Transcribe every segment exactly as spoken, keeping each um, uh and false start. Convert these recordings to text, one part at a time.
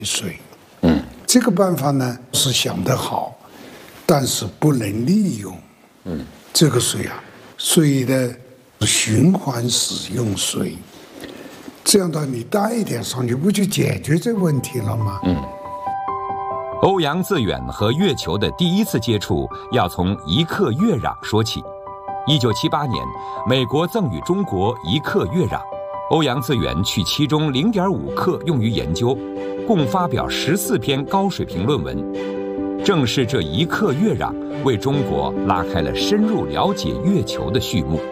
水。嗯，这个办法呢是想得好，但是不能利用。嗯，这个水啊，水的循环使用水，这样的你带一点上去，不就解决这个问题了吗？嗯。 欧阳自远和月球的第一次接触要从一克月壤说起。一九七八年，美国赠予中国一克月壤，欧阳自远取其中零点五克用于研究，共发表十四篇高水平论文。正是这一克月壤，为中国拉开了深入了解月球的序幕。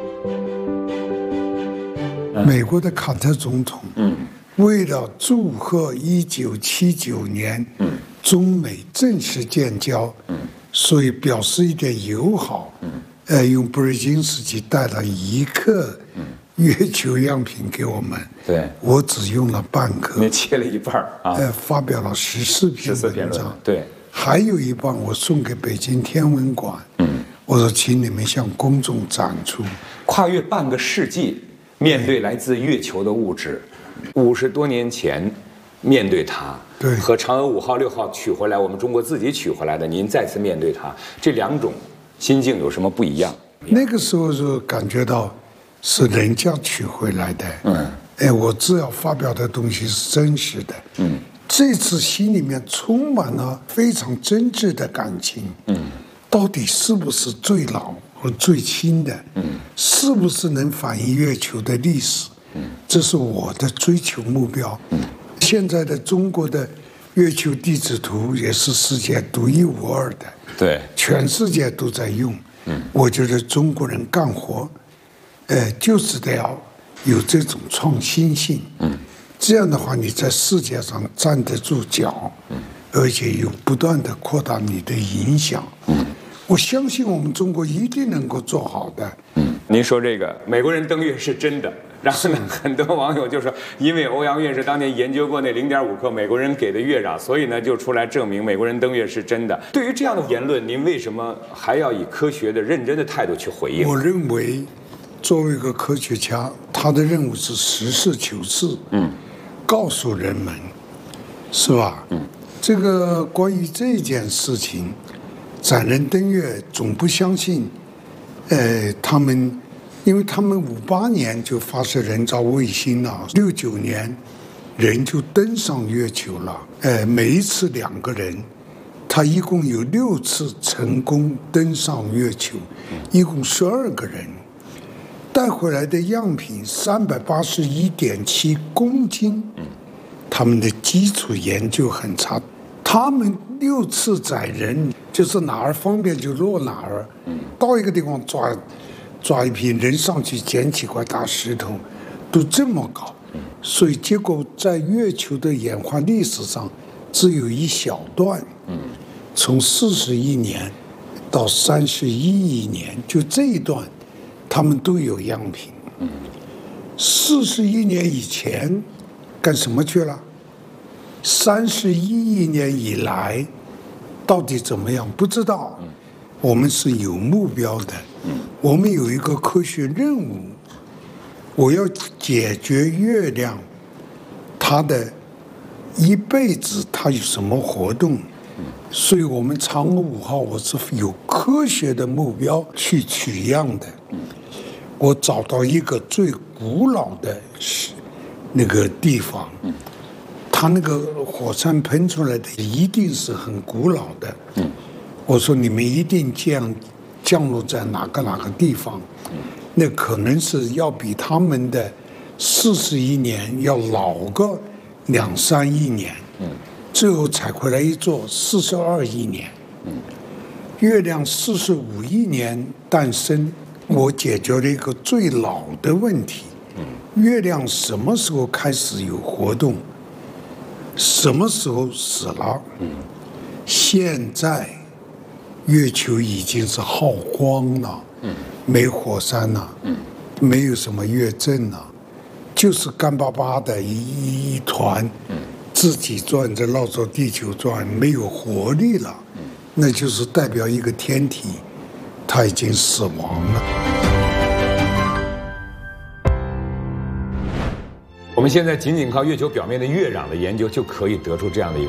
美国的卡特总统，嗯，为了祝贺一九七九年，嗯，中美正式建交，嗯，所以表示一点友好，嗯，呃，用布尔津斯基带了一克月球样品给我们， 对， 我只用了半克， 你切了一半啊， 呃，发表了十四篇文章， 对， 还有一半我送给北京天文馆，嗯，我说请你们向公众展出。 跨越半个世纪，面对来自月球的物质，五十多年前，面对它， 对， 和嫦娥五号、六号取回来，我们中国自己取回来的，您再次面对它，这两种心境有什么不一样？ 那个时候就感觉到是人家取回来的，嗯，哎，我只要发表的东西是真实的，嗯，这次心里面充满了非常真挚的感情，嗯，到底是不是最老和最新的，嗯，是不是能反映月球的历史，嗯，这是我的追求目标，嗯，现在的中国的月球地质图也是世界独一无二的， 对， 全世界都在用，嗯，我觉得中国人干活，呃，就是得要有这种创新性，嗯，这样的话你在世界上站得住脚，嗯，而且有不断的扩大你的影响，嗯，我相信我们中国一定能够做好的， 嗯，您说这个美国人登月是真的。然后呢，很多网友就说，因为欧阳院士当年研究过那零点五克美国人给的月壤，所以呢就出来证明美国人登月是真的。对于这样的言论，您为什么还要以科学的认真的态度去回应？ 我认为，作为一个科学家，他的任务是实事求是，嗯，告诉人们，是吧？嗯，这个关于这件事情，载人登月总不相信，呃，他们。因为他们五八年就发射人造卫星了，六九年人就登上月球了。呃，每一次两个人，他一共有六次成功登上月球，一共十二个人，带回来的样品三百八十一点七公斤。他们的基础研究很差，他们六次载人就是哪儿方便就落哪儿，到一个地方抓。抓一批人上去捡起块大石头，都这么搞，所以结果在月球的演化历史上，只有一小段，从四十亿年到三十一亿年，就这一段，他们都有样品。四十亿年以前干什么去了？三十一亿年以来，到底怎么样？不知道。我们是有目标的。我们有一个科学任务，我要解决月亮它的一辈子它有什么活动，所以我们嫦娥五号我是有科学的目标去取样的。我找到一个最古老的那个地方，它那个火山喷出来的一定是很古老的。我说你们一定降降落在哪个哪个地方，那可能是要比他们的四十亿年要老个两三亿年，最后才回来一座四十二亿年，月亮四十五亿年诞生，我解决了一个最老的问题，月亮什么时候开始有活动，什么时候死了，现在月球已经是耗光了，没火山了，没有什么月震了，就是干巴巴的一一团，自己转着绕着地球转，没有活力了，那就是代表一个天体它已经死亡了。 我们现在仅仅靠月球表面的月壤的研究就可以得出这样的一个